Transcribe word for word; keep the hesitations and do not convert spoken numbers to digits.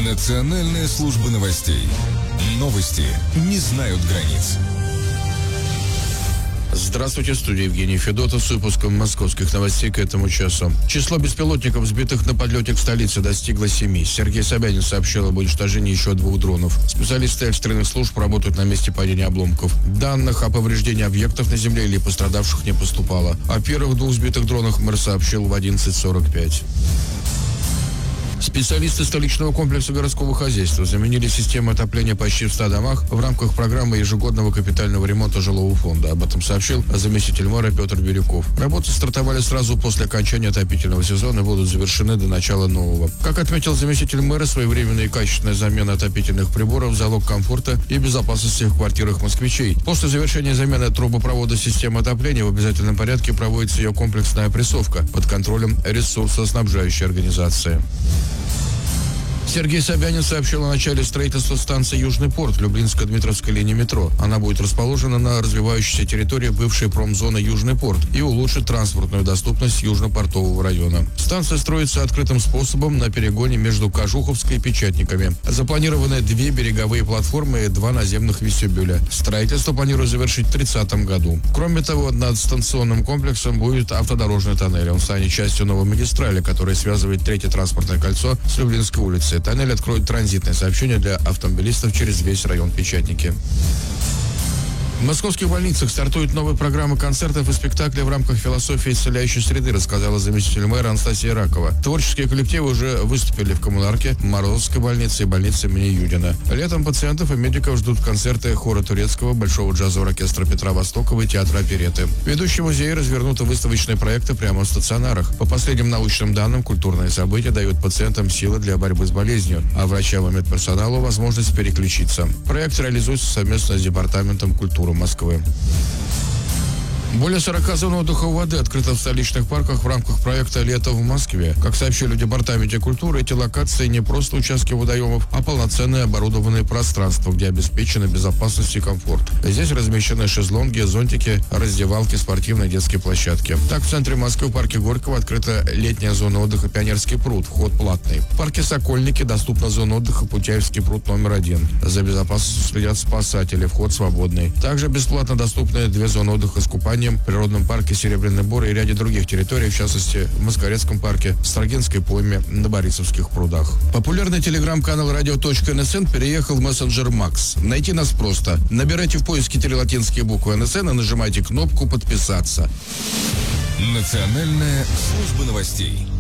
Национальная служба новостей. Новости не знают границ. Здравствуйте, в студии Евгений Федотов с выпуском московских новостей к этому часу. Число беспилотников, сбитых на подлете к столице, достигло семи. Сергей Собянин сообщил об уничтожении еще двух дронов. Специалисты экстренных служб работают на месте падения обломков. Данных о повреждении объектов на земле или пострадавших не поступало. О первых двух сбитых дронах мэр сообщил в одиннадцать сорок пять. Специалисты столичного комплекса городского хозяйства заменили систему отопления почти в ста домах в рамках программы ежегодного капитального ремонта жилого фонда. Об этом сообщил заместитель мэра Петр Бирюков. Работы стартовали сразу после окончания отопительного сезона и будут завершены до начала нового. Как отметил заместитель мэра, своевременная и качественная замена отопительных приборов – залог комфорта и безопасности в квартирах москвичей. После завершения замены трубопровода системы отопления в обязательном порядке проводится ее комплексная опрессовка под контролем ресурсоснабжающей организации. Сергей Собянин сообщил о начале строительства станции «Южный порт» Люблинско-Дмитровской линии метро. Она будет расположена на развивающейся территории бывшей промзоны «Южный порт» и улучшит транспортную доступность южно-портового района. Станция строится открытым способом на перегоне между Кожуховской и Печатниками. Запланированы две береговые платформы и два наземных вестибюля. Строительство планируют завершить в тридцатом году. Кроме того, над станционным комплексом будет автодорожный тоннель. Он станет частью новой магистрали, которая связывает третье транспортное кольцо с Люблинской улицей. Тоннель откроет транзитное сообщение для автомобилистов через весь район Печатники. В московских больницах стартует новая программа концертов и спектаклей в рамках философии исцеляющей среды, рассказала заместитель мэра Анастасия Ракова. Творческие коллективы уже выступили в Коммунарке, Морозовской больнице и больнице имени Юдина. Летом пациентов и медиков ждут концерты хора турецкого, Большого джазового оркестра Петра Востокова и театра оперетты. Ведущие музеи развернуты выставочные проекты прямо в стационарах. По последним научным данным, культурные события дают пациентам силы для борьбы с болезнью, а врачам и медперсоналу возможность переключиться. Проект реализуется совместно с Департаментом культуры Москвы. Более сорока зон отдыха у воды открыто в столичных парках в рамках проекта «Лето в Москве». Как сообщили в Департаменте культуры, эти локации не просто участки водоемов, а полноценные оборудованные пространства, где обеспечена безопасность и комфорт. Здесь размещены шезлонги, зонтики, раздевалки, спортивные детские площадки. Так, в центре Москвы в парке Горького открыта летняя зона отдыха «Пионерский пруд», вход платный. В парке Сокольники доступна зона отдыха «Путяевский пруд» номер один. За безопасностью следят спасатели, вход свободный. Также бесплатно доступны две зоны отдыха с купанием в природном парке Серебряный Бор и ряде других территорий, в частности, в Москворецком парке, Строгинской пойме, на Борисовских прудах. Популярный телеграм-канал радио точка эн эс эн переехал в мессенджер Макс. Найти нас просто. Набирайте в поиске три латинские буквы эн эс эн и нажимайте кнопку «Подписаться». Национальная служба новостей.